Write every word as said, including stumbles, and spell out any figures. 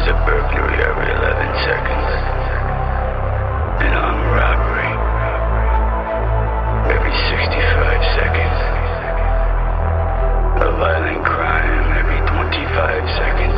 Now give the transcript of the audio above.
a burglary every eleven seconds. An armed robbery every sixty-five seconds. A violent crime every twenty-five seconds.